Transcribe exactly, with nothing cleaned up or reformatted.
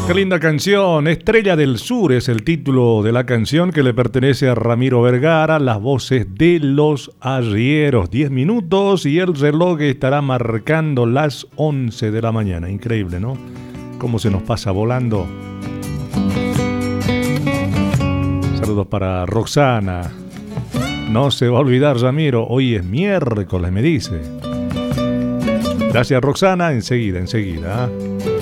Qué linda canción. Estrella del Sur es el título de la canción que le pertenece a Ramiro Vergara, las voces de Los Arrieros. Diez minutos y el reloj estará marcando las once de la mañana. Increíble, ¿no? Cómo se nos pasa volando. Saludos para Roxana. No se va a olvidar, Ramiro, hoy es miércoles, me dice. Gracias, Roxana. Enseguida, enseguida.